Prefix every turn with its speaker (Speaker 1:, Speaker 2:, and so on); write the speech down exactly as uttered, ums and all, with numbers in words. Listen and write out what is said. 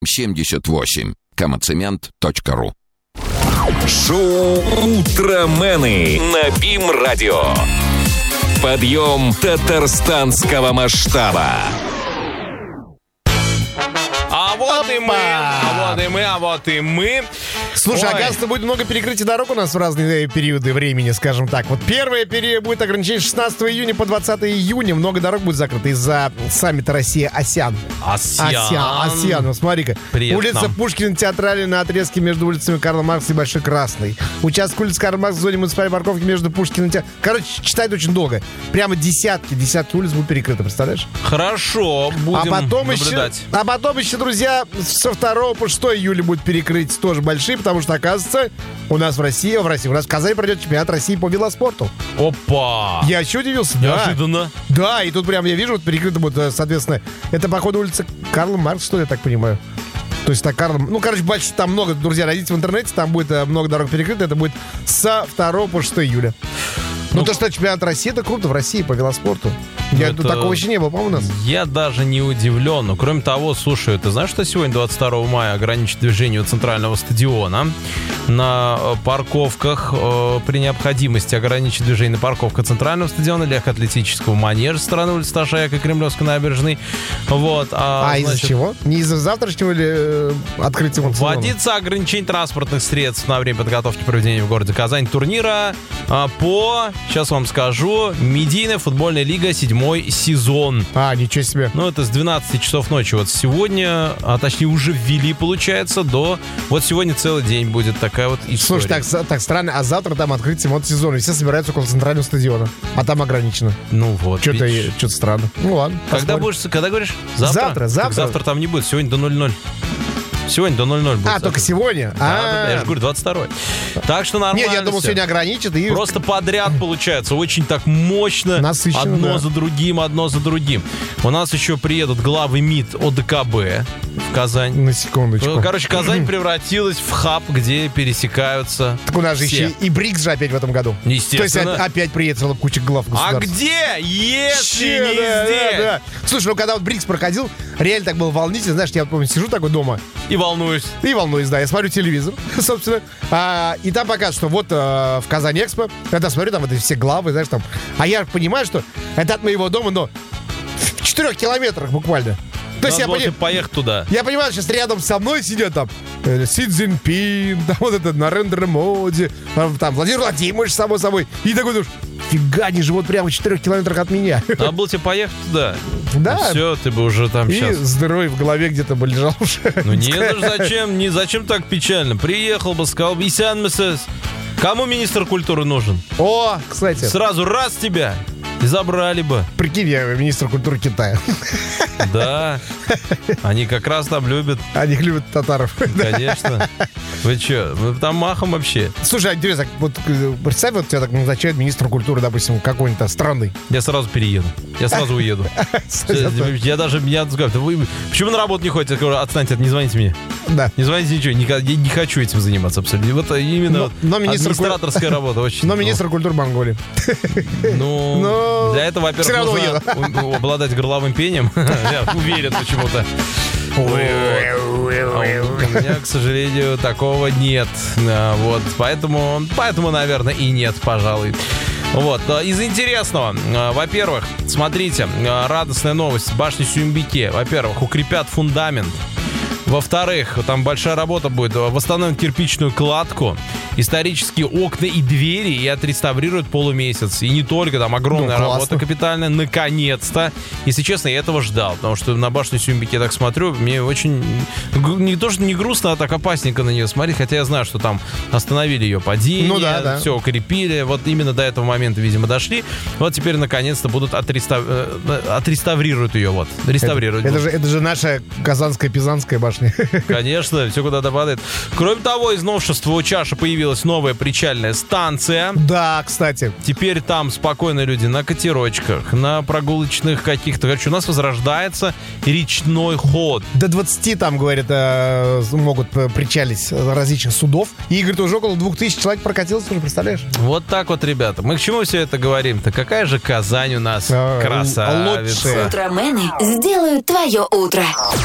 Speaker 1: семьдесят восемь. Комоцемент точка ру.
Speaker 2: Шоу «Утромены» на БИМ-радио. Подъем татарстанского масштаба.
Speaker 3: А вот и мы, а вот и мы, а вот и мы.
Speaker 4: Слушай,
Speaker 3: Ой.
Speaker 4: оказывается, будет много перекрытий дорог у нас в разные периоды времени, скажем так. Вот первый период будет ограничение с шестнадцатого июня по двадцатого июня. Много дорог будет закрыто из-за саммита Россия-АСЕАН.
Speaker 3: Асян.
Speaker 4: Асян, Асян, ну смотри-ка.
Speaker 3: Привет
Speaker 4: Улица
Speaker 3: нам.
Speaker 4: Пушкина театральная на отрезке между улицами Карла Маркса и Большой Красной. Участок улицы Карла Маркса в зоне муниципальной парковки между Пушкиным и театром. Короче, читать очень долго. Прямо десятки, десятки улиц будут перекрыты, представляешь?
Speaker 3: Хорошо, будем
Speaker 4: а потом
Speaker 3: наблюдать.
Speaker 4: Еще, а потом еще, друзья, со второго по шестого июля будут перекрытия тоже большие, потому что, оказывается, у нас в России, в России, у нас в Казани пройдет чемпионат России по велоспорту.
Speaker 3: Опа!
Speaker 4: Я еще удивился. Да.
Speaker 3: Неожиданно.
Speaker 4: Да, и тут прям я вижу, вот перекрыто будет, соответственно, это, походу, улица Карла Маркса, что ли, я так понимаю. То есть так, Карл, ну, короче, больше, там много, друзья, найдите в интернете, там будет э, много дорог перекрыто, это будет со второго по шестого июля. Ну,
Speaker 3: Ну,
Speaker 4: то, что чемпионат России, это круто в России по велоспорту. Я,
Speaker 3: это-
Speaker 4: Такого еще не было, по-моему, у нас.
Speaker 3: Я даже не удивлен. Но, кроме того, слушай, ты знаешь, что сегодня, двадцать второго мая, ограничит движение у центрального стадиона? На э, парковках э, при необходимости ограничить движение на парковках центрального стадиона, легкоатлетического манежа со стороны улицы Ташаяка и Кремлевской набережной. Вот,
Speaker 4: А,
Speaker 3: а,
Speaker 4: из-за
Speaker 3: значит,
Speaker 4: чего? Не из-за завтрашнего или э, открытия вот сезона?
Speaker 3: Вводится ограничение транспортных средств на время подготовки проведения в городе Казань турнира а, по, сейчас вам скажу, медийная футбольная лига седьмой сезон.
Speaker 4: А, ничего себе.
Speaker 3: Ну, это с двенадцати часов ночи. Вот сегодня, а точнее уже ввели, получается, до... Вот сегодня целый день будет такая вот история.
Speaker 4: Слушай, так, за- так странно, а завтра там открытие мотосезона, и все собираются около центрального стадиона, а там ограничено.
Speaker 3: Ну вот,
Speaker 4: Что-то,
Speaker 3: видишь.
Speaker 4: что-то странно. Ну ладно,
Speaker 3: Когда
Speaker 4: посмотрим.
Speaker 3: будешь, когда говоришь?
Speaker 4: Завтра,
Speaker 3: Так
Speaker 4: завтра.
Speaker 3: завтра там не будет, сегодня до ноль-ноль. Сегодня до ноль-ноль будет.
Speaker 4: А, только
Speaker 3: завтра.
Speaker 4: сегодня?
Speaker 3: Да, да, да, я
Speaker 4: А.
Speaker 3: же говорю, двадцать второй. Так что нормально.
Speaker 4: Нет, я думал,
Speaker 3: всё.
Speaker 4: сегодня ограничат и...
Speaker 3: Просто подряд получается, очень так мощно,
Speaker 4: Насыщенно,
Speaker 3: одно
Speaker 4: да.
Speaker 3: за другим, одно за другим. У нас еще приедут главы МИД ОДКБ в Казань.
Speaker 4: На секундочку.
Speaker 3: Короче, Казань превратилась в хаб, где пересекаются
Speaker 4: Так у нас же
Speaker 3: все.
Speaker 4: еще и БРИКС же опять в этом году.
Speaker 3: Естественно.
Speaker 4: То есть о- опять приехала куча глав
Speaker 3: А
Speaker 4: государств.
Speaker 3: где, если
Speaker 4: Че,
Speaker 3: не
Speaker 4: да,
Speaker 3: здесь?
Speaker 4: да, да. Слушай, ну когда вот БРИКС проходил, реально так было волнительно. Знаешь, я вот помню, сижу такой дома
Speaker 3: И волнуюсь.
Speaker 4: и волнуюсь, да, я смотрю телевизор, собственно. А, и там показывают, что вот э, в Казани Экспо, когда смотрю, там это все главы, знаешь, там. А я понимаю, что это от моего дома, но в четырех километрах буквально. То есть
Speaker 3: Надо
Speaker 4: я,
Speaker 3: было
Speaker 4: пони-
Speaker 3: ты поехать туда.
Speaker 4: я понимаю, сейчас рядом со мной сидят там э, Си Цзиньпин, там вот этот Нарендра Моди, там, там Владимир Владимирович, само собой. И такой думаешь, фига, они живут прямо в четырех километрах от меня.
Speaker 3: Надо было тебе поехать туда.
Speaker 4: Да.
Speaker 3: Все, ты бы уже там
Speaker 4: И
Speaker 3: сейчас.
Speaker 4: здоровье в голове где-то бы лежал уже.
Speaker 3: Ну нет, ну зачем, не зачем так печально? Приехал бы, сказал бы, Исян Месес, кому министр культуры нужен?
Speaker 4: О, кстати,
Speaker 3: Сразу раз тебя и забрали бы.
Speaker 4: прикинь, я министр культуры Китая.
Speaker 3: Да, они как раз там любят,
Speaker 4: Они любят татаров.
Speaker 3: конечно. Вы че, вы там махом вообще.
Speaker 4: Слушай, а интересно, вот э, представь, вот тебя так назначают министром культуры, допустим, какой-нибудь страны.
Speaker 3: Я сразу перееду, я сразу уеду. Я даже, меня говорят, вы почему на работу не ходите? Я говорю, отстаньте, не звоните мне.
Speaker 4: Да.
Speaker 3: Не звоните ничего, не, я не хочу этим заниматься абсолютно. Вот именно
Speaker 4: Но-
Speaker 3: вот
Speaker 4: но министр куль-
Speaker 3: администраторская работа очень.
Speaker 4: Но министр культуры Монголии.
Speaker 3: Ну,
Speaker 4: Но
Speaker 3: для этого,
Speaker 4: всё равно
Speaker 3: во-первых, нужно у- обладать горловым пением. Я уверен почему-то. Вот. А у меня, к сожалению, такого нет. А, Вот, поэтому, поэтому, наверное, и нет, пожалуй. Вот, а, из интересного, а, во-первых, смотрите, а, радостная новость. Башни Сюмбике, во-первых, укрепят фундамент. Во-вторых, там большая работа будет. Восстановят кирпичную кладку, исторические окна и двери и отреставрируют полумесяц. И не только, там огромная
Speaker 4: Ну,
Speaker 3: работа
Speaker 4: классно.
Speaker 3: капитальная, наконец-то. Если честно, я этого ждал, потому что на башню Сюмбике я так смотрю, мне очень... г- Не то, что не грустно, а так опасненько на нее смотреть, хотя я знаю, что там остановили ее падение,
Speaker 4: Ну да, да.
Speaker 3: все укрепили, вот именно до этого момента, видимо, дошли. Вот теперь, наконец-то, будут отрестав... э, отреставрируют ее, вот, реставрируют.
Speaker 4: Это же, это же наша казанская пизанская башня.
Speaker 3: Конечно, все куда-то падает. Кроме того, из новшества у Чаши появилась новая причальная станция.
Speaker 4: Да, кстати.
Speaker 3: Теперь там спокойно люди на катерочках, на прогулочных каких-то. Короче, у нас возрождается речной ход.
Speaker 4: До двадцати там, говорят, э, могут э, причалить различных судов. И, говорит, уже около двух тысяч человек прокатилось, уже представляешь?
Speaker 3: Вот так вот, ребята. Мы к чему все это говорим-то? Какая же Казань у нас
Speaker 4: А,
Speaker 3: красавица.
Speaker 4: лучшая.
Speaker 5: Утромены сделают твое утро.